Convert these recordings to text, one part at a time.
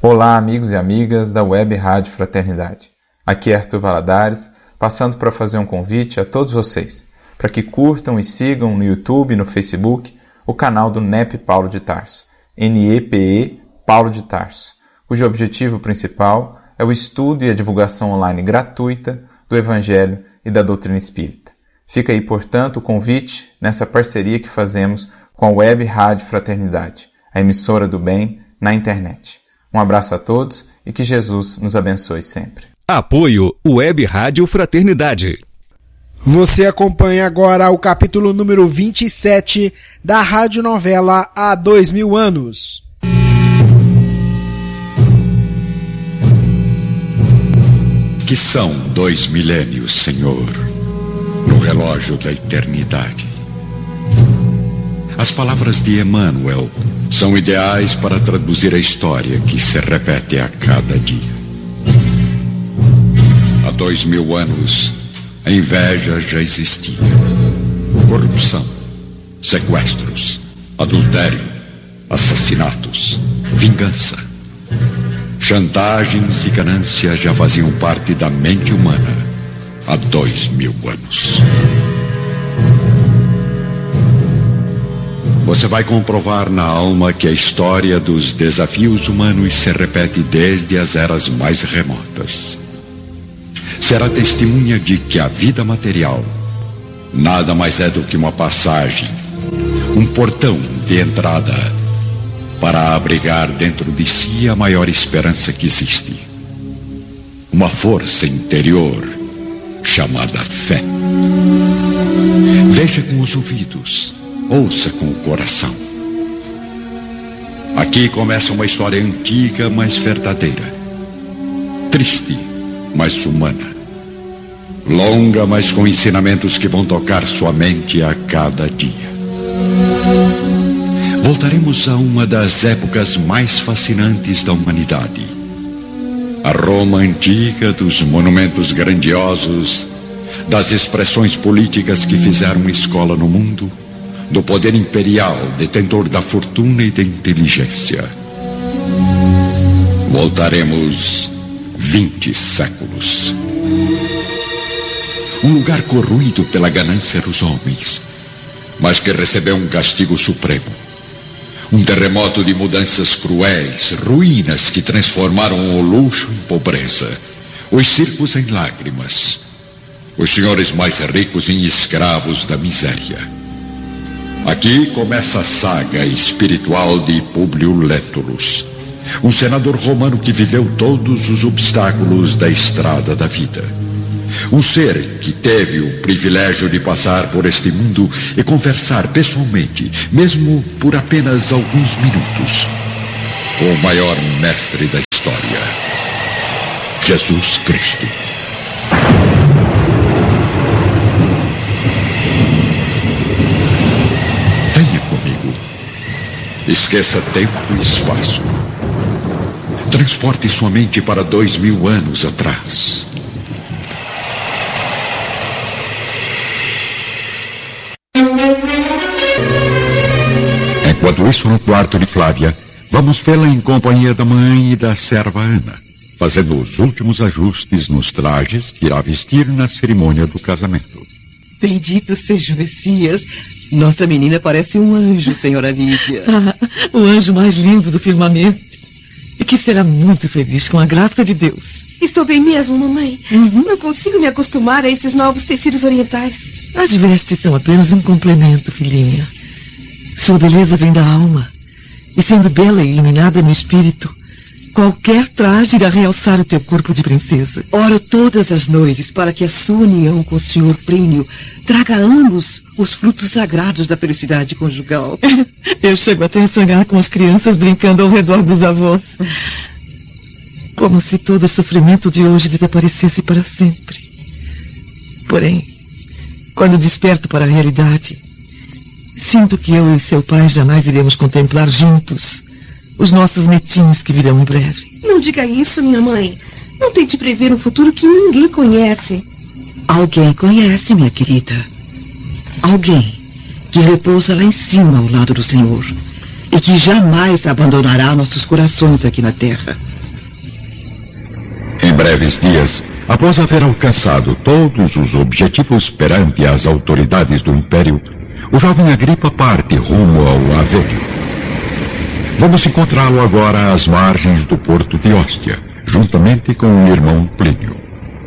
Olá, amigos e amigas da Web Rádio Fraternidade. Aqui é Arthur Valadares, passando para fazer um convite a todos vocês, para que curtam e sigam no YouTube e no Facebook o canal do NEP Paulo de Tarso, NEPE Paulo de Tarso, cujo objetivo principal é o estudo e a divulgação online gratuita do Evangelho e da doutrina espírita. Fica aí, portanto, o convite nessa parceria que fazemos com a Web Rádio Fraternidade, a emissora do bem na internet. Um abraço a todos e que Jesus nos abençoe sempre. Apoio Web Rádio Fraternidade. Você acompanha agora o capítulo número 27 da radionovela Há 2000 Anos. Que são 2 milênios, Senhor, no relógio da eternidade. As palavras de Emmanuel são ideais para traduzir a história que se repete a cada dia. Há 2000 anos, a inveja já existia. Corrupção, sequestros, adultério, assassinatos, vingança. Chantagens e ganâncias já faziam parte da mente humana há 2000 anos. Você vai comprovar na alma que a história dos desafios humanos se repete desde as eras mais remotas. Será testemunha de que a vida material nada mais é do que uma passagem, um portão de entrada para abrigar dentro de si a maior esperança que existe. Uma força interior chamada fé. Veja com os ouvidos, ouça com o coração. Aqui começa uma história antiga, mas verdadeira. Triste, mas humana. Longa, mas com ensinamentos que vão tocar sua mente a cada dia. Voltaremos a uma das épocas mais fascinantes da humanidade. A Roma antiga, dos monumentos grandiosos, das expressões políticas que fizeram escola no mundo, do poder imperial, detentor da fortuna e da inteligência. Voltaremos 20 séculos. Um lugar corroído pela ganância dos homens, mas que recebeu um castigo supremo. Um terremoto de mudanças cruéis, ruínas que transformaram o luxo em pobreza, os circos em lágrimas, os senhores mais ricos em escravos da miséria. Aqui começa a saga espiritual de Públio Lentulus, um senador romano que viveu todos os obstáculos da estrada da vida. Um ser que teve o privilégio de passar por este mundo e conversar pessoalmente, mesmo por apenas alguns minutos, com o maior mestre da história, Jesus Cristo. Venha comigo. Esqueça tempo e espaço. Transporte sua mente para 2000 anos atrás. Enquanto isso, no quarto de Flávia, vamos vê-la em companhia da mãe e da serva Ana, fazendo os últimos ajustes nos trajes que irá vestir na cerimônia do casamento. Bendito seja o Messias. Nossa menina parece um anjo, senhora Lívia. O anjo mais lindo do firmamento. E que será muito feliz com a graça de Deus. Estou bem mesmo, mamãe. Não consigo me acostumar a esses novos tecidos orientais. As vestes são apenas um complemento, filhinha. Sua beleza vem da alma. E sendo bela e iluminada no espírito, qualquer traje irá realçar o teu corpo de princesa. Oro todas as noites para que a sua união com o senhor Plínio traga a ambos os frutos sagrados da felicidade conjugal. Eu chego até a sonhar com as crianças brincando ao redor dos avós. Como se todo o sofrimento de hoje desaparecesse para sempre. Porém, quando desperto para a realidade, sinto que eu e seu pai jamais iremos contemplar juntos os nossos netinhos que virão em breve. Não diga isso, minha mãe. Não tente prever um futuro que ninguém conhece. Alguém conhece, minha querida. Alguém que repousa lá em cima ao lado do Senhor e que jamais abandonará nossos corações aqui na terra. breves dias, após haver alcançado todos os objetivos perante as autoridades do Império, o jovem Agripa parte rumo ao Avênio. Vamos encontrá-lo agora às margens do porto de Óstia, juntamente com o irmão Plínio.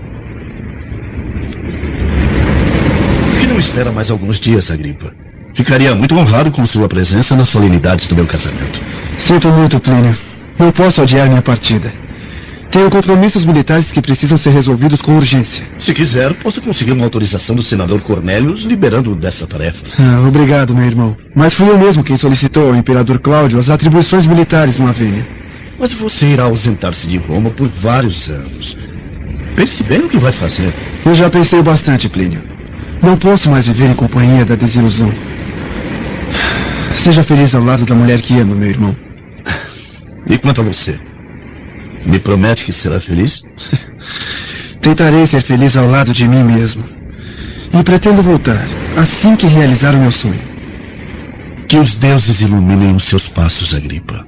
Por que não espera mais alguns dias, Agripa? Ficaria muito honrado com sua presença nas solenidades do meu casamento. Sinto muito, Plínio. Não posso adiar minha partida. Tenho compromissos militares que precisam ser resolvidos com urgência. Se quiser, posso conseguir uma autorização do senador Cornélios liberando-o dessa tarefa. Obrigado, meu irmão. Mas fui eu mesmo quem solicitou ao imperador Cláudio as atribuições militares no Avênio. Mas você irá ausentar-se de Roma por vários anos. Pense bem no que vai fazer. Eu já pensei bastante, Plínio. Não posso mais viver em companhia da desilusão. Seja feliz ao lado da mulher que ama, meu irmão. E quanto a você? Me promete que será feliz? Tentarei ser feliz ao lado de mim mesmo. E pretendo voltar, assim que realizar o meu sonho. Que os deuses iluminem os seus passos, Agripa.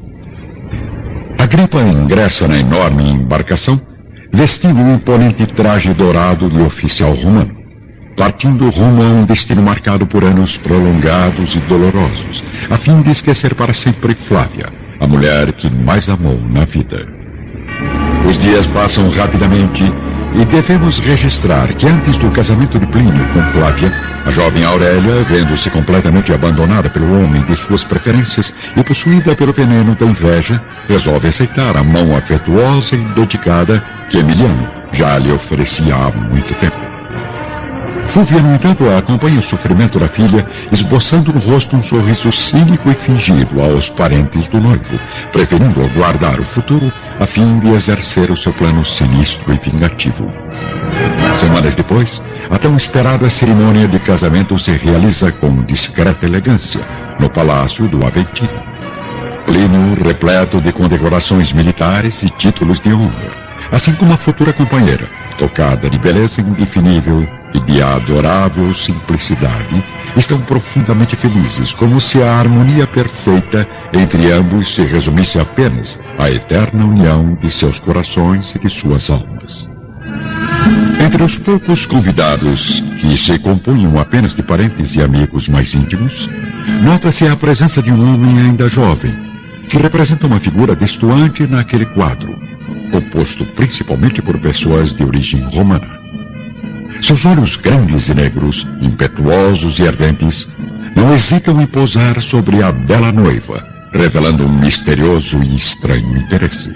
Agripa ingressa na enorme embarcação, vestindo um imponente traje dourado de oficial romano, partindo rumo a um destino marcado por anos prolongados e dolorosos, a fim de esquecer para sempre Flávia, a mulher que mais amou na vida. Os dias passam rapidamente e devemos registrar que antes do casamento de Plínio com Flávia, a jovem Aurélia, vendo-se completamente abandonada pelo homem de suas preferências e possuída pelo veneno da inveja, resolve aceitar a mão afetuosa e dedicada que Emiliano já lhe oferecia há muito tempo. Fúvia, no entanto, acompanha o sofrimento da filha, esboçando no rosto um sorriso cínico e fingido aos parentes do noivo, preferindo aguardar o futuro a fim de exercer o seu plano sinistro e vingativo. Semanas depois, a tão esperada cerimônia de casamento se realiza com discreta elegância, no Palácio do Aventino. Plínio, repleto de condecorações militares e títulos de honra, assim como a futura companheira, tocada de beleza indefinível e de adorável simplicidade, estão profundamente felizes, como se a harmonia perfeita entre ambos se resumisse apenas à eterna união de seus corações e de suas almas. Entre os poucos convidados, que se compunham apenas de parentes e amigos mais íntimos, nota-se a presença de um homem ainda jovem, que representa uma figura destoante naquele quadro, composto principalmente por pessoas de origem romana. Seus olhos grandes e negros, impetuosos e ardentes, não hesitam em pousar sobre a bela noiva, revelando um misterioso e estranho interesse.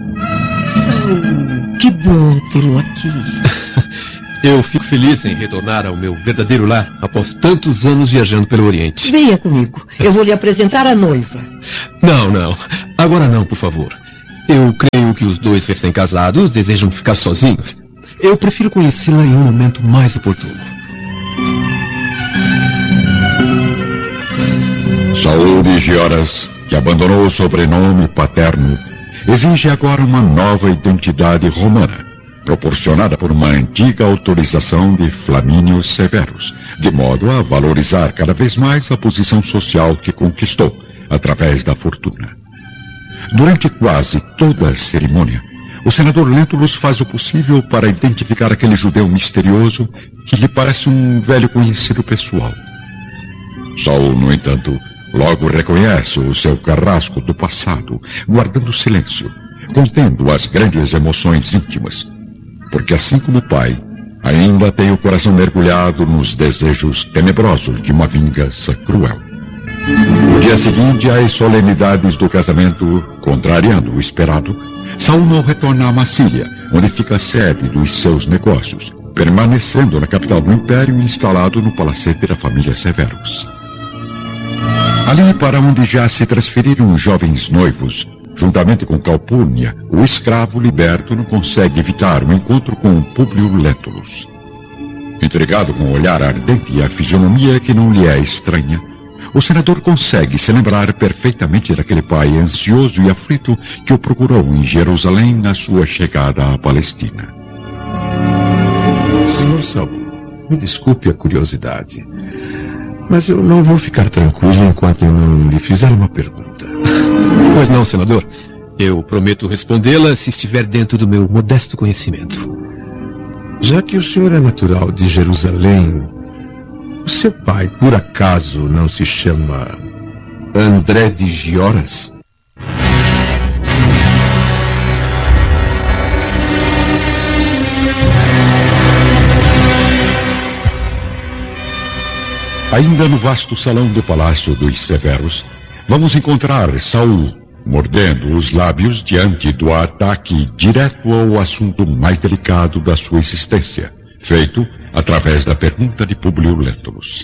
Saul, que bom tê-lo aqui. Eu fico feliz em retornar ao meu verdadeiro lar após tantos anos viajando pelo Oriente. Venha comigo, eu vou lhe apresentar a noiva. Não, agora não, por favor. Eu creio que os dois recém-casados desejam ficar sozinhos. Eu prefiro conhecê-la em um momento mais oportuno. Saul de Gioras, que abandonou o sobrenome paterno, exige agora uma nova identidade romana, proporcionada por uma antiga autorização de Flamínio Severus, de modo a valorizar cada vez mais a posição social que conquistou através da fortuna. Durante quase toda a cerimônia, o senador Lentulus faz o possível para identificar aquele judeu misterioso que lhe parece um velho conhecido pessoal. Saul, no entanto, logo reconhece o seu carrasco do passado, guardando silêncio, contendo as grandes emoções íntimas, porque assim como o pai, ainda tem o coração mergulhado nos desejos tenebrosos de uma vingança cruel. No dia seguinte às solenidades do casamento, contrariando o esperado, Saul não retorna a Massília, onde fica a sede dos seus negócios, permanecendo na capital do Império e instalado no palacete da família Severus. Ali para onde já se transferiram os jovens noivos, juntamente com Calpurnia, o escravo liberto não consegue evitar o encontro com Públio Lentulus. Intrigado com o olhar ardente e a fisionomia que não lhe é estranha, o senador consegue se lembrar perfeitamente daquele pai ansioso e aflito que o procurou em Jerusalém na sua chegada à Palestina. Senhor Saul, me desculpe a curiosidade, mas eu não vou ficar tranquilo enquanto eu não lhe fizer uma pergunta. Pois não, senador. Eu prometo respondê-la se estiver dentro do meu modesto conhecimento. Já que o senhor é natural de Jerusalém, o seu pai, por acaso, não se chama André de Gioras? Ainda no vasto salão do Palácio dos Severos, vamos encontrar Saul mordendo os lábios diante do ataque direto ao assunto mais delicado da sua existência, feito através da pergunta de Públio Lentulus.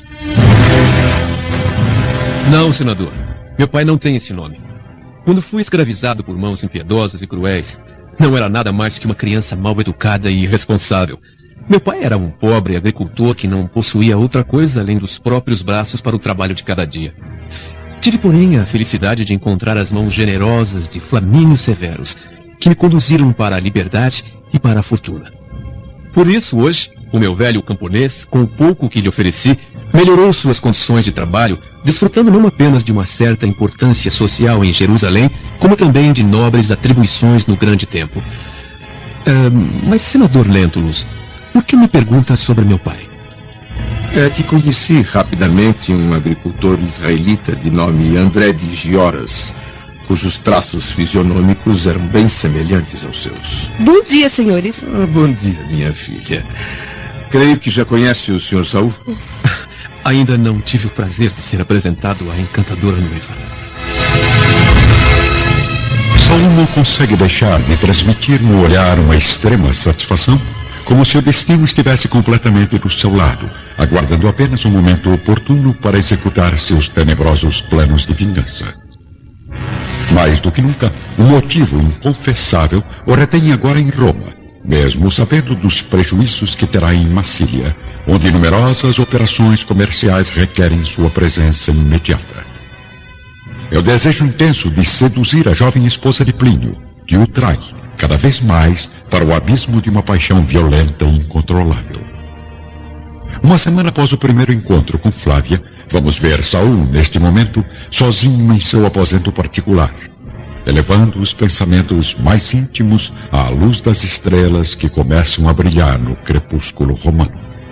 Não, senador. Meu pai não tem esse nome. Quando fui escravizado por mãos impiedosas e cruéis, não era nada mais que uma criança mal educada e irresponsável. Meu pai era um pobre agricultor que não possuía outra coisa além dos próprios braços para o trabalho de cada dia. Tive, porém, a felicidade de encontrar as mãos generosas de Flamínio Severus, que me conduziram para a liberdade e para a fortuna. Por isso, hoje, o meu velho camponês, com o pouco que lhe ofereci, melhorou suas condições de trabalho, desfrutando não apenas de uma certa importância social em Jerusalém, como também de nobres atribuições no grande templo. Mas, senador Lentulus, por que me pergunta sobre meu pai? É que conheci rapidamente um agricultor israelita de nome André de Gioras, cujos traços fisionômicos eram bem semelhantes aos seus. Bom dia, senhores. Bom dia, minha filha. Creio que já conhece o Sr. Saul? Ainda não tive o prazer de ser apresentado à encantadora noiva. Saul não consegue deixar de transmitir no olhar uma extrema satisfação, como se o destino estivesse completamente do seu lado, aguardando apenas um momento oportuno para executar seus tenebrosos planos de vingança. Mais do que nunca, um motivo inconfessável o retém agora em Roma, mesmo sabendo dos prejuízos que terá em Massília, onde numerosas operações comerciais requerem sua presença imediata. É o desejo intenso de seduzir a jovem esposa de Plínio, que o trai, cada vez mais, para o abismo de uma paixão violenta e incontrolável. Uma semana após o primeiro encontro com Flávia, vamos ver Saul, neste momento, sozinho em seu aposento particular, elevando os pensamentos mais íntimos à luz das estrelas que começam a brilhar no crepúsculo romano.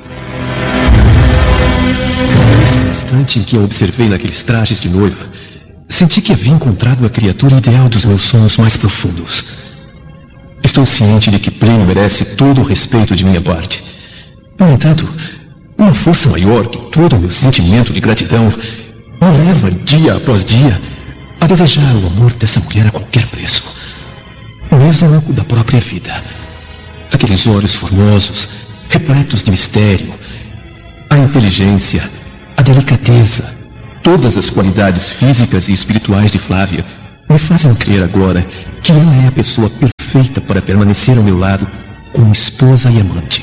No instante em que a observei naqueles trajes de noiva, senti que havia encontrado a criatura ideal dos meus sonhos mais profundos. Estou ciente de que Plínio merece todo o respeito de minha parte. No entanto, uma força maior que todo o meu sentimento de gratidão me leva, dia após dia, a desejar o amor dessa mulher a qualquer preço, mesmo da própria vida. Aqueles olhos formosos, repletos de mistério, a inteligência, a delicadeza, todas as qualidades físicas e espirituais de Flávia me fazem crer agora que ela é a pessoa perfeita para permanecer ao meu lado como esposa e amante.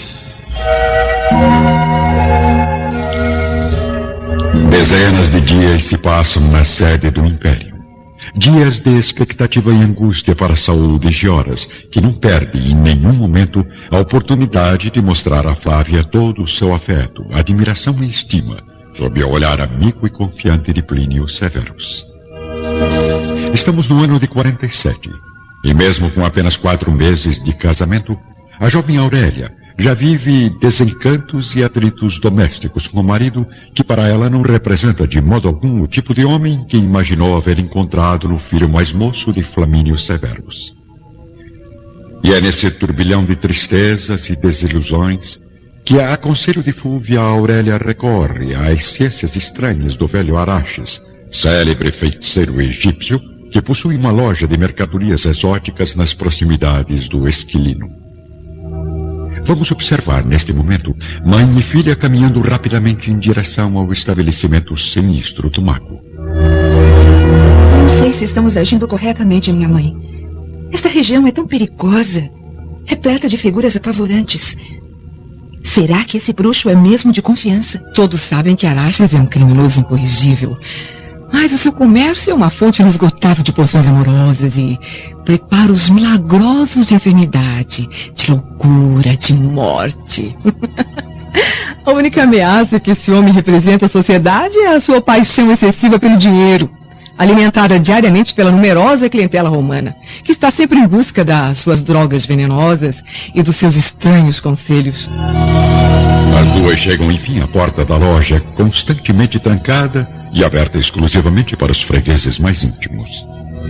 Dezenas de dias se passam na sede do Império. Dias de expectativa e angústia para Saul de Gioras, que não perde em nenhum momento a oportunidade de mostrar a Flávia todo o seu afeto, admiração e estima, sob o olhar amigo e confiante de Plínio Severus. Estamos no ano de 47, e mesmo com apenas 4 meses de casamento, a jovem Aurélia já vive desencantos e atritos domésticos com o marido, que para ela não representa de modo algum o tipo de homem que imaginou haver encontrado no filho mais moço de Flamínio Severus. E é nesse turbilhão de tristezas e desilusões que, a conselho de Fúvia, Aurélia recorre às ciências estranhas do velho Araxes, célebre feiticeiro egípcio, que possui uma loja de mercadorias exóticas nas proximidades do Esquilino. Vamos observar, neste momento, mãe e filha caminhando rapidamente em direção ao estabelecimento sinistro do mago. Não sei se estamos agindo corretamente, minha mãe. Esta região é tão perigosa, repleta de figuras apavorantes. Será que esse bruxo é mesmo de confiança? Todos sabem que Araxes é um criminoso incorrigível. Mas o seu comércio é uma fonte inesgotável de poções amorosas e preparos milagrosos de enfermidade, de loucura, de morte. A única ameaça que esse homem representa à sociedade é a sua paixão excessiva pelo dinheiro. alimentada diariamente pela numerosa clientela romana, que está sempre em busca das suas drogas venenosas e dos seus estranhos conselhos. As duas chegam enfim à porta da loja, constantemente trancada e aberta exclusivamente para os fregueses mais íntimos.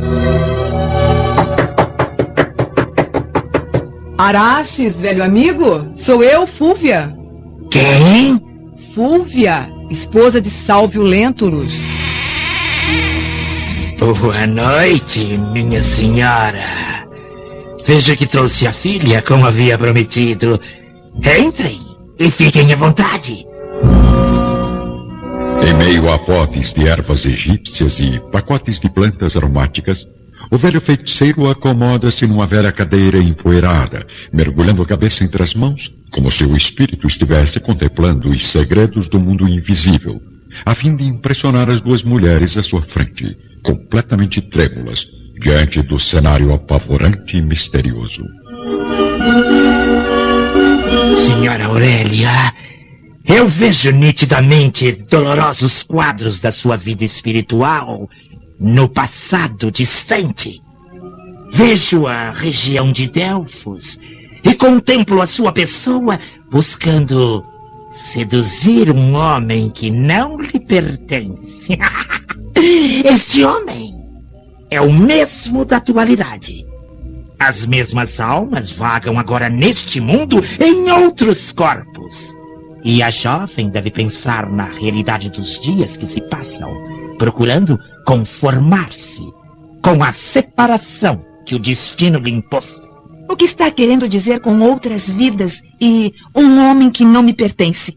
Araches, velho amigo, sou eu, Fúvia. Quem? Fúvia, esposa de Sálvio Lentulus. Boa noite, minha senhora. Vejo que trouxe a filha, como havia prometido. Entrem e fiquem à vontade. Em meio a potes de ervas egípcias e pacotes de plantas aromáticas, o velho feiticeiro acomoda-se numa velha cadeira empoeirada, mergulhando a cabeça entre as mãos, como se o espírito estivesse contemplando os segredos do mundo invisível, a fim de impressionar as duas mulheres à sua frente, completamente trêmulas, diante do cenário apavorante e misterioso. Senhora Aurélia, eu vejo nitidamente dolorosos quadros da sua vida espiritual no passado distante. Vejo a região de Delfos e contemplo a sua pessoa buscando seduzir um homem que não lhe pertence. Este homem é o mesmo da atualidade. As mesmas almas vagam agora neste mundo em outros corpos. E a jovem deve pensar na realidade dos dias que se passam, procurando conformar-se com a separação que o destino lhe impôs. O que está querendo dizer com outras vidas e um homem que não me pertence?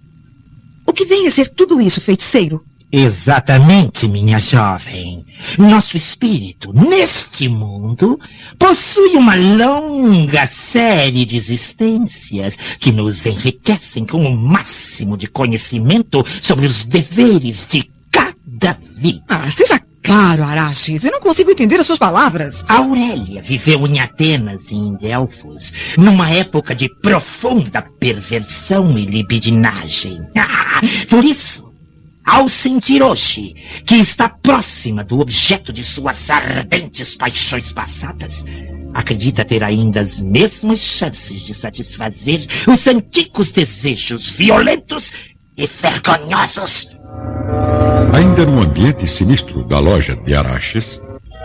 O que vem a ser tudo isso, feiticeiro? Exatamente, minha jovem. Nosso espírito, neste mundo, possui uma longa série de existências que nos enriquecem com o máximo de conhecimento sobre os deveres de cada vida. Seja claro, Araches, eu não consigo entender as suas palavras. Aurélia viveu em Atenas e em Delfos, numa época de profunda perversão e libidinagem. Por isso, ao sentir hoje que está próxima do objeto de suas ardentes paixões passadas, acredita ter ainda as mesmas chances de satisfazer os antigos desejos violentos e vergonhosos. Ainda no ambiente sinistro da loja de Araches,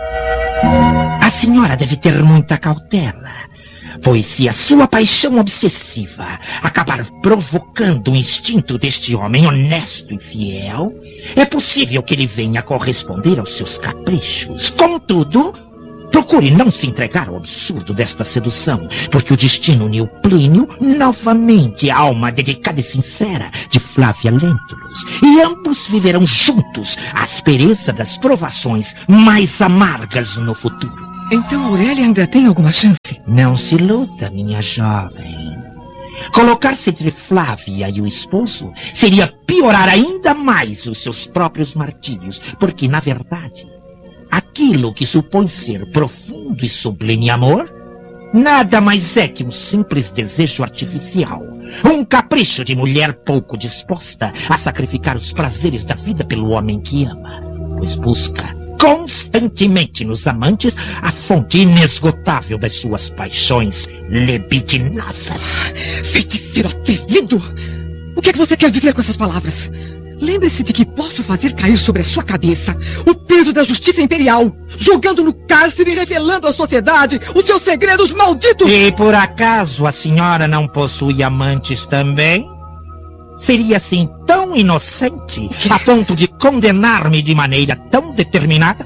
a senhora deve ter muita cautela, pois se a sua paixão obsessiva acabar provocando o instinto deste homem honesto e fiel, é possível que ele venha corresponder aos seus caprichos. Contudo, procure não se entregar ao absurdo desta sedução, porque o destino uniu Plínio novamente à alma dedicada e sincera de Flávia Lentulus, e ambos viverão juntos a aspereza das provações mais amargas no futuro. Então Aurélia ainda tem alguma chance? Não se iluda, minha jovem. Colocar-se entre Flávia e o esposo seria piorar ainda mais os seus próprios martírios, porque, na verdade, aquilo que supõe ser profundo e sublime amor nada mais é que um simples desejo artificial, um capricho de mulher pouco disposta a sacrificar os prazeres da vida pelo homem que ama, pois busca constantemente nos amantes a fonte inesgotável das suas paixões libidinosas. Feiticeiro atrevido! O que é que você quer dizer com essas palavras? Lembre-se de que posso fazer cair sobre a sua cabeça o peso da justiça imperial, jogando no cárcere e revelando à sociedade os seus segredos malditos! E por acaso a senhora não possui amantes também? Seria assim tão inocente a ponto de condenar-me de maneira tão determinada?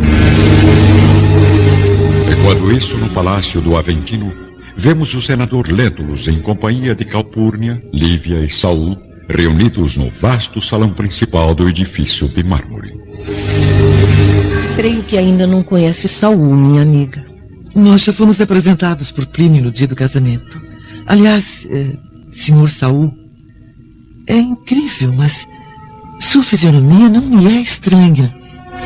Enquanto isso, no palácio do Aventino, vemos o senador Lentulus em companhia de Calpurnia, Lívia e Saul, reunidos no vasto salão principal do edifício de mármore. Creio que ainda não conhece Saul, minha amiga. Nós já fomos apresentados por Plínio no dia do casamento. Aliás, senhor Saul, é incrível, mas sua fisionomia não me é estranha.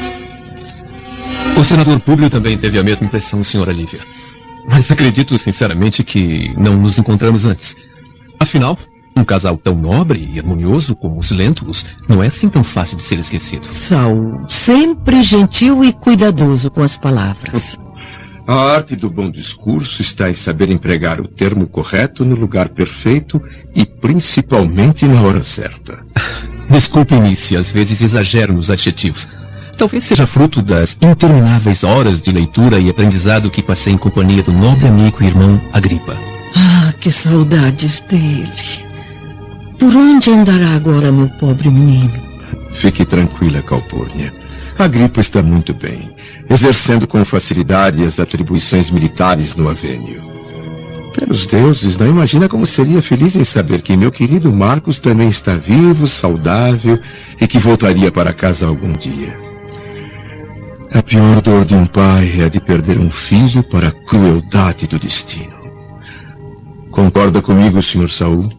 O senador Públio também teve a mesma impressão, senhora Lívia. Mas acredito sinceramente que não nos encontramos antes. Afinal, Um casal tão nobre e harmonioso como os Lentulus não é assim tão fácil de ser esquecido. Saul, sempre gentil e cuidadoso com as palavras. A arte do bom discurso está em saber empregar o termo correto no lugar perfeito e principalmente na hora certa. Desculpe-me se às vezes exagero nos adjetivos. Talvez seja fruto das intermináveis horas de leitura e aprendizado que passei em companhia do nobre amigo e irmão Agripa. Ah, que saudades dele. Por onde andará agora meu pobre menino? Fique tranquila, Calpurnia. Agripa está muito bem, exercendo com facilidade as atribuições militares no Avênio. Pelos deuses, não imagina como seria feliz em saber que meu querido Marcos também está vivo, saudável e que voltaria para casa algum dia. A pior dor de um pai é a de perder um filho para a crueldade do destino. Concorda comigo, Sr. Saul?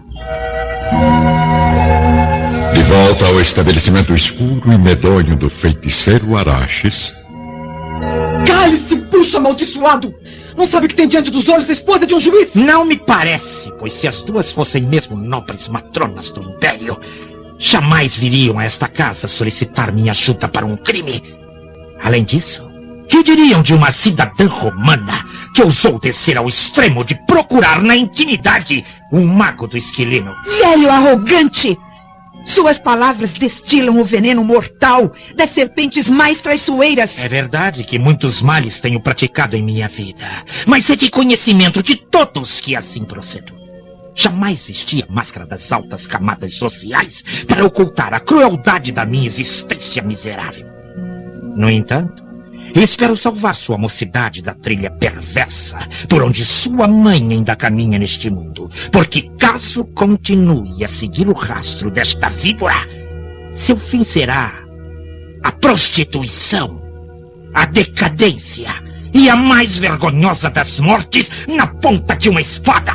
De volta ao estabelecimento escuro e medonho do feiticeiro Araxes. Cale-se, bruxo amaldiçoado! Não sabe que tem diante dos olhos a esposa de um juiz? Não me parece, pois se as duas fossem mesmo nobres matronas do Império, jamais viriam a esta casa solicitar minha ajuda para um crime. Além disso, que diriam de uma cidadã romana que ousou descer ao extremo de procurar na intimidade um mago do Esquilino? Velho arrogante! Suas palavras destilam o veneno mortal das serpentes mais traiçoeiras. É verdade que muitos males tenho praticado em minha vida, mas é de conhecimento de todos que assim procedo. Jamais vesti a máscara das altas camadas sociais para ocultar a crueldade da minha existência miserável. No entanto, espero salvar sua mocidade da trilha perversa por onde sua mãe ainda caminha neste mundo, porque caso continue a seguir o rastro desta víbora, seu fim será a prostituição, a decadência e a mais vergonhosa das mortes na ponta de uma espada.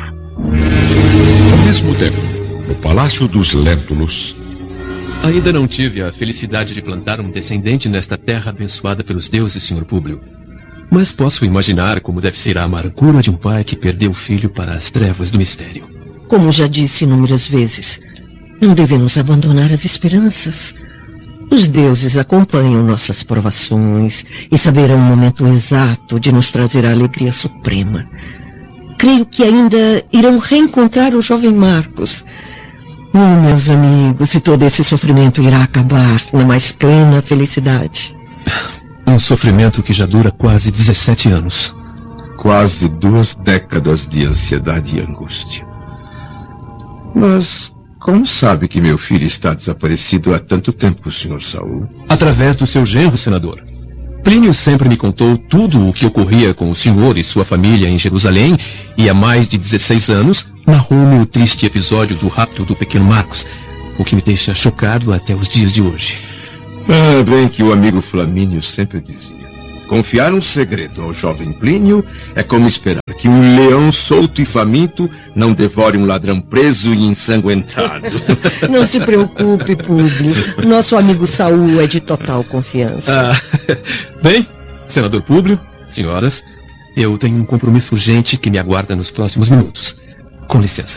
Ao mesmo tempo, no Palácio dos Lentulus, ainda não tive a felicidade de plantar um descendente nesta terra abençoada pelos deuses, Sr. Públio. Mas posso imaginar como deve ser a amargura de um pai que perdeu o filho para as trevas do mistério. Como já disse inúmeras vezes, não devemos abandonar as esperanças. Os deuses acompanham nossas provações e saberão o momento exato de nos trazer a alegria suprema. Creio que ainda irão reencontrar o jovem Marcos. Oh, meus amigos, e todo esse sofrimento irá acabar na mais plena felicidade. Um sofrimento que já dura quase 17 anos. Quase 2 décadas de ansiedade e angústia. Mas como sabe que meu filho está desaparecido há tanto tempo, Sr. Saul? Através do seu genro, senador. Plínio sempre me contou tudo o que ocorria com o senhor e sua família em Jerusalém, e há mais de 16 anos narrou-me o triste episódio do rapto do pequeno Marcos, o que me deixa chocado até os dias de hoje. Ah, bem que o amigo Flamínio sempre dizia. Confiar um segredo ao jovem Plínio é como esperar que um leão solto e faminto não devore um ladrão preso e ensanguentado. Não se preocupe, Públio. Nosso amigo Saul é de total confiança. Bem, senador Públio, senhoras, eu tenho um compromisso urgente que me aguarda nos próximos minutos. Com licença.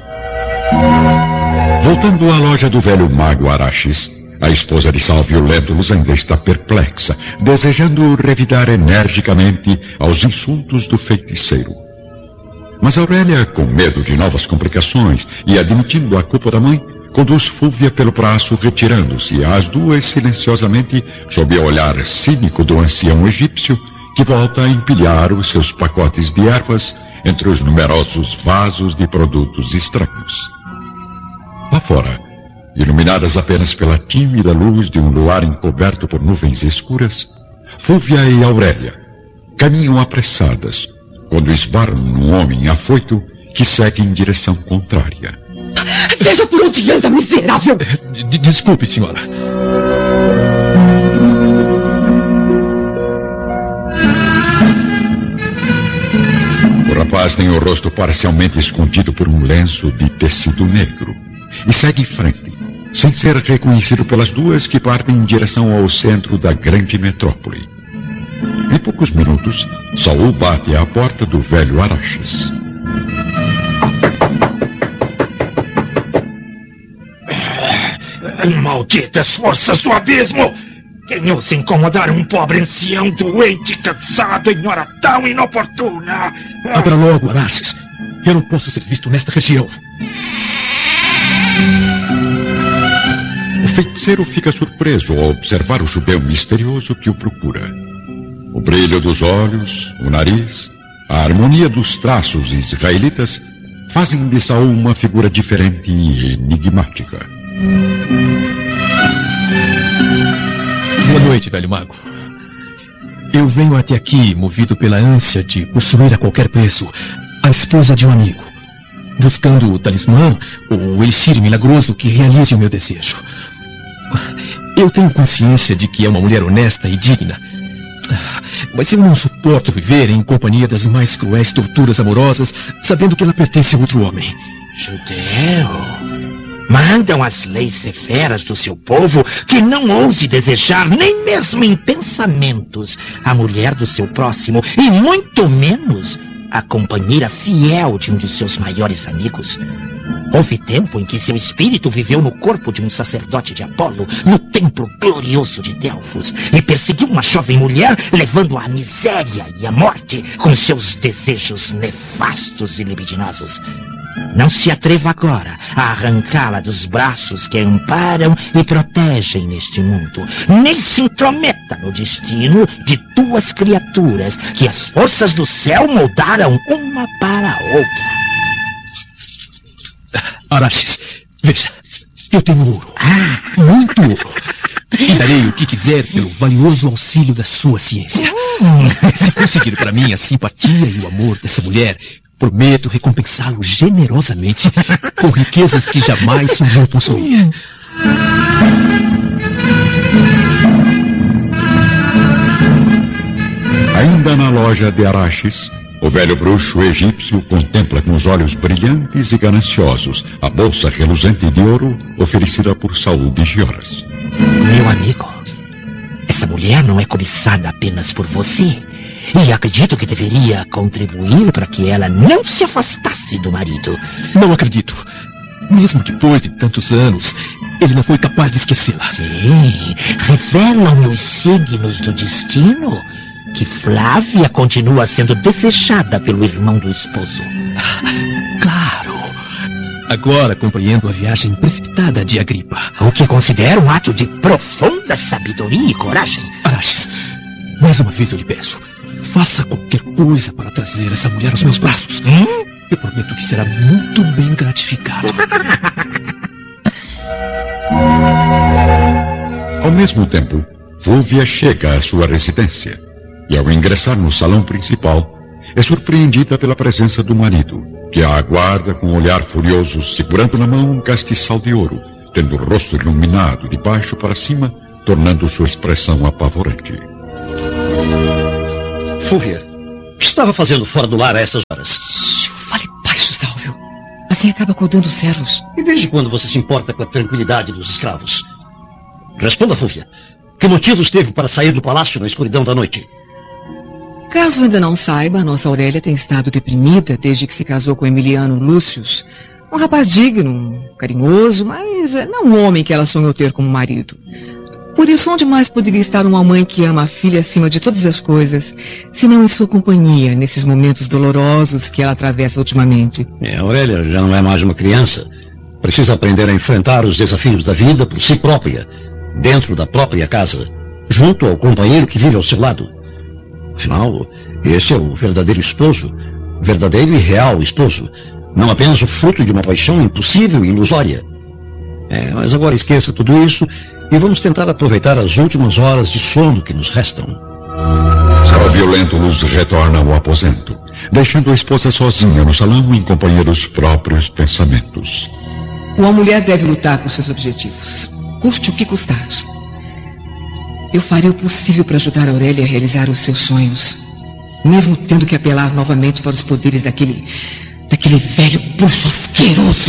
Voltando à loja do velho mago Araxes, a esposa de Salvio Lentulus ainda está perplexa, desejando revidar energicamente aos insultos do feiticeiro. Mas Aurélia, com medo de novas complicações e admitindo a culpa da mãe, conduz Fúvia pelo braço, retirando-se as duas silenciosamente sob o olhar cínico do ancião egípcio, que volta a empilhar os seus pacotes de ervas entre os numerosos vasos de produtos estranhos. Lá fora, iluminadas apenas pela tímida luz de um luar encoberto por nuvens escuras, Fúvia e Aurélia caminham apressadas quando esbarram num homem afoito que segue em direção contrária. Veja por onde anda, miserável! Desculpe, senhora. O rapaz tem o rosto parcialmente escondido por um lenço de tecido negro e segue em frente, sem ser reconhecido pelas duas que partem em direção ao centro da grande metrópole. Em poucos minutos, Saul bate à porta do velho Araxes. Malditas forças do abismo! Quem ousa incomodar um pobre ancião doente, cansado em hora tão inoportuna? Abra logo, Araxes. Eu não posso ser visto nesta região. O feiticeiro fica surpreso ao observar o judeu misterioso que o procura. O brilho dos olhos, o nariz, a harmonia dos traços israelitas fazem de Saul uma figura diferente e enigmática. Boa noite, velho mago. Eu venho até aqui movido pela ânsia de possuir a qualquer preço a esposa de um amigo, buscando o talismã ou o elixir milagroso que realize o meu desejo. Eu tenho consciência de que é uma mulher honesta e digna, mas eu não suporto viver em companhia das mais cruéis torturas amorosas, sabendo que ela pertence a outro homem. Judeu? Mandam as leis severas do seu povo que não ouse desejar, nem mesmo em pensamentos, a mulher do seu próximo, e muito menos a companheira fiel de um de seus maiores amigos. Houve tempo em que seu espírito viveu no corpo de um sacerdote de Apolo, no templo glorioso de Delfos, e perseguiu uma jovem mulher, levando-a à miséria e à morte com seus desejos nefastos e libidinosos. Não se atreva agora a arrancá-la dos braços que a amparam e protegem neste mundo. Nem se intrometa no destino de duas criaturas que as forças do céu moldaram uma para a outra. Araxes, veja, eu tenho ouro. Muito ouro. E darei o que quiser pelo valioso auxílio da sua ciência. Se conseguir para mim a simpatia e o amor dessa mulher, prometo recompensá-lo generosamente com riquezas que jamais sonhou possuir. Ainda na loja de Araxes, o velho bruxo egípcio contempla com os olhos brilhantes e gananciosos a bolsa reluzente de ouro oferecida por Saul de Gioras. Meu amigo, essa mulher não é cobiçada apenas por você. E acredito que deveria contribuir para que ela não se afastasse do marido. Não acredito. Mesmo depois de tantos anos, ele não foi capaz de esquecê-la. Sim, revelam-me os signos do destino que Flávia continua sendo desejada pelo irmão do esposo. Claro. Agora compreendo a viagem precipitada de Agripa. O que considero um ato de profunda sabedoria e coragem. Araxes, mais uma vez eu lhe peço, faça qualquer coisa para trazer essa mulher aos meus braços. Eu prometo que será muito bem gratificado. Ao mesmo tempo, Fúvia chega à sua residência e, ao ingressar no salão principal, é surpreendida pela presença do marido, que a aguarda com um olhar furioso, segurando na mão um castiçal de ouro, tendo o rosto iluminado de baixo para cima, tornando sua expressão apavorante. Fúvia, o que estava fazendo fora do lar a essas horas? Fale baixo, Sálvio. Assim acaba acordando os servos. E desde quando você se importa com a tranquilidade dos escravos? Responda, Fúvia. Que motivos teve para sair do palácio na escuridão da noite? Caso ainda não saiba, a nossa Aurélia tem estado deprimida desde que se casou com Emiliano Lúcius. Um rapaz digno, carinhoso, mas não um homem que ela sonhou ter como marido. Por isso, onde mais poderia estar uma mãe que ama a filha acima de todas as coisas, senão em sua companhia, nesses momentos dolorosos que ela atravessa ultimamente? A Aurélia já não é mais uma criança. Precisa aprender a enfrentar os desafios da vida por si própria, dentro da própria casa, junto ao companheiro que vive ao seu lado. Afinal, esse é o verdadeiro esposo, verdadeiro e real esposo, não apenas o fruto de uma paixão impossível e ilusória. Mas agora esqueça tudo isso e vamos tentar aproveitar as últimas horas de sono que nos restam. Seu violento luz retorna ao aposento, deixando a esposa sozinha no salão em companhia dos próprios pensamentos. Uma mulher deve lutar por seus objetivos, custe o que custar. Eu farei o possível para ajudar a Aurélia a realizar os seus sonhos, mesmo tendo que apelar novamente para os poderes daquele velho bruxo asqueroso.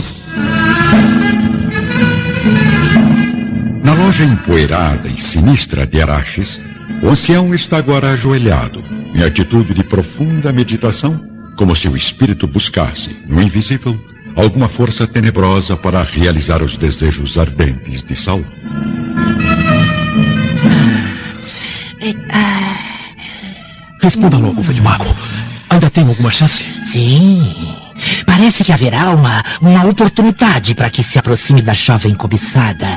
Na loja empoeirada e sinistra de Araxes, o ancião está agora ajoelhado, em atitude de profunda meditação, como se o espírito buscasse, no invisível, alguma força tenebrosa para realizar os desejos ardentes de Saul. Responda logo, velho mago. Ainda tem alguma chance? Sim. Parece que haverá uma oportunidade para que se aproxime da jovem cobiçada.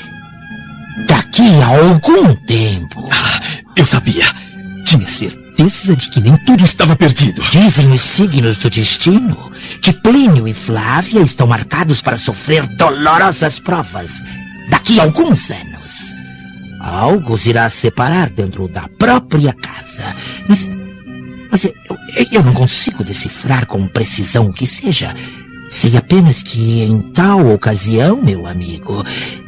Daqui a algum tempo. Eu sabia. Tinha certeza de que nem tudo estava perdido. Dizem os signos do destino que Plínio e Flávia estão marcados para sofrer dolorosas provas daqui a alguns anos. Algo os irá separar dentro da própria casa. Mas eu não consigo decifrar com precisão o que seja. Sei apenas que em tal ocasião, meu amigo,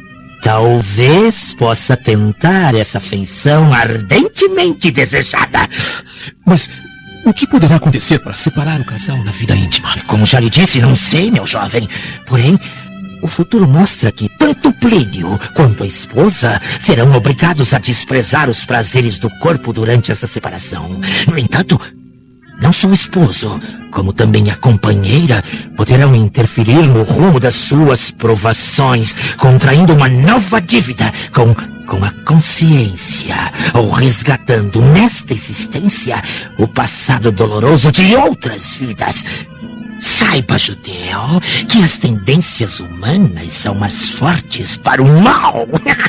talvez possa tentar essa feição ardentemente desejada. Mas o que poderá acontecer para separar o casal na vida íntima? Como já lhe disse, não sei, meu jovem. Porém, o futuro mostra que tanto Plínio quanto a esposa serão obrigados a desprezar os prazeres do corpo durante essa separação. No entanto, não só o esposo, como também a companheira, poderão interferir no rumo das suas provações, contraindo uma nova dívida com a consciência, ou resgatando nesta existência o passado doloroso de outras vidas. Saiba, judeu, que as tendências humanas são mais fortes para o mal.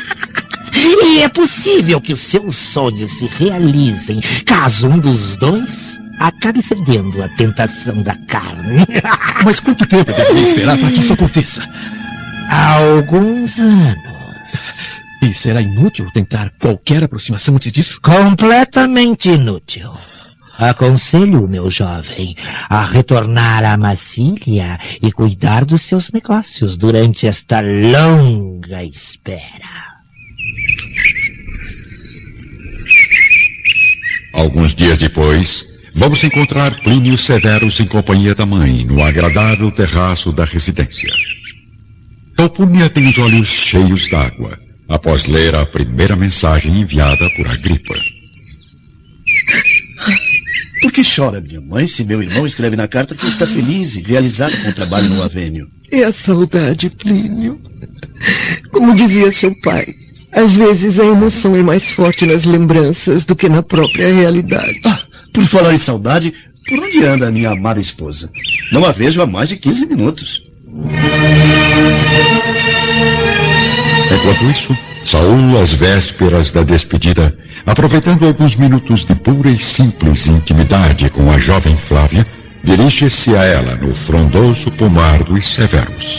E é possível que os seus sonhos se realizem caso um dos dois acabe cedendo à tentação da carne. Mas quanto tempo deveria esperar para que isso aconteça? Alguns anos. E será inútil tentar qualquer aproximação antes disso? Completamente inútil. Aconselho, meu jovem, a retornar à Massília e cuidar dos seus negócios durante esta longa espera. Alguns dias depois, vamos encontrar Plínio Severus em companhia da mãe, no agradável terraço da residência. Calpurnia tem os olhos cheios d'água, após ler a primeira mensagem enviada por Agripa. Por que chora minha mãe se meu irmão escreve na carta que está feliz e realizado com o trabalho no Avênio? É a saudade, Plínio. Como dizia seu pai, às vezes a emoção é mais forte nas lembranças do que na própria realidade. Por falar em saudade, por onde anda a minha amada esposa? Não a vejo há mais de 15 minutos. Enquanto isso, Saul, às vésperas da despedida, aproveitando alguns minutos de pura e simples intimidade com a jovem Flávia, dirige-se a ela no frondoso pomar dos Severus.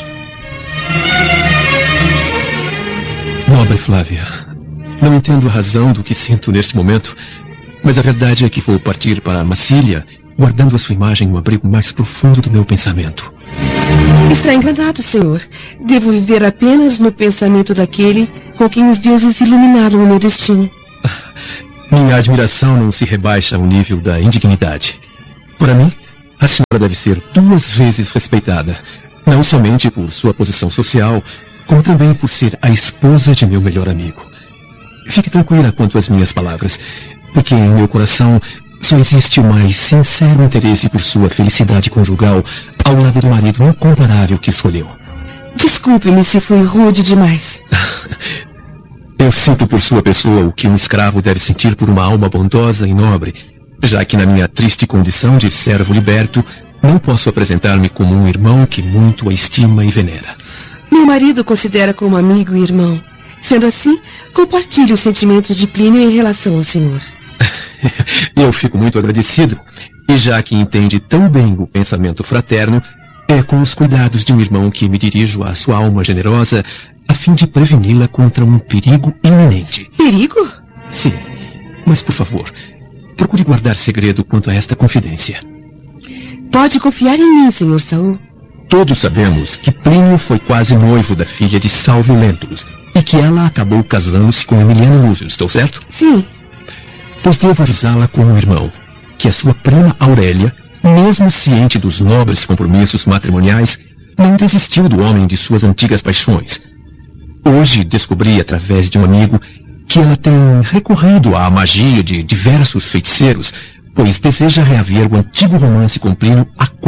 Nobre Flávia, não entendo a razão do que sinto neste momento, mas a verdade é que vou partir para Massília, guardando a sua imagem no abrigo mais profundo do meu pensamento. Está enganado, senhor. Devo viver apenas no pensamento daquele com quem os deuses iluminaram o meu destino. Minha admiração não se rebaixa ao nível da indignidade. Para mim, a senhora deve ser 2 vezes respeitada, não somente por sua posição social, como também por ser a esposa de meu melhor amigo. Fique tranquila quanto às minhas palavras, porque em meu coração só existe o mais sincero interesse por sua felicidade conjugal ao lado do marido incomparável que escolheu. Desculpe-me se fui rude demais. Eu sinto por sua pessoa o que um escravo deve sentir por uma alma bondosa e nobre, já que na minha triste condição de servo liberto, não posso apresentar-me como um irmão que muito a estima e venera. Meu marido o considera como amigo e irmão. Sendo assim, compartilho os sentimentos de Plínio em relação ao senhor. Eu fico muito agradecido, e já que entende tão bem o pensamento fraterno, é com os cuidados de um irmão que me dirijo à sua alma generosa, a fim de preveni-la contra um perigo iminente. Perigo? Sim, mas por favor, procure guardar segredo quanto a esta confidência. Pode confiar em mim, senhor Saul. Todos sabemos que Plínio foi quase noivo da filha de Salvio Lentulus, e que ela acabou casando-se com Emiliano Lúcio, estou certo? Sim. Pois devo avisá-la como irmão, que a sua prima Aurélia, mesmo ciente dos nobres compromissos matrimoniais, não desistiu do homem de suas antigas paixões. Hoje descobri, através de um amigo, que ela tem recorrido à magia de diversos feiticeiros, pois deseja reaver o antigo romance com Plínio há